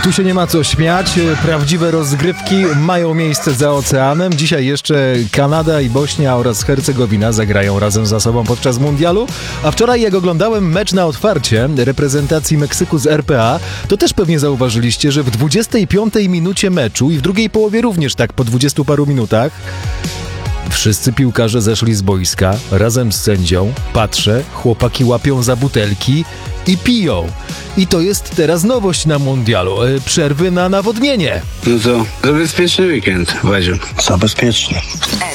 Tu się nie ma co śmiać, prawdziwe rozgrywki mają miejsce za oceanem. Dzisiaj jeszcze Kanada i Bośnia oraz Hercegowina zagrają razem ze sobą podczas mundialu, a wczoraj jak oglądałem mecz na otwarcie reprezentacji Meksyku z RPA, to też pewnie zauważyliście, że w 25 minucie meczu i w drugiej połowie również tak po 20 paru minutach wszyscy piłkarze zeszli z boiska razem z sędzią. Patrzę, chłopaki łapią za butelki i piją. I to jest teraz nowość na mundialu. Przerwy na nawodnienie. No to zabezpieczny weekend, Wadziu. Zabezpieczny.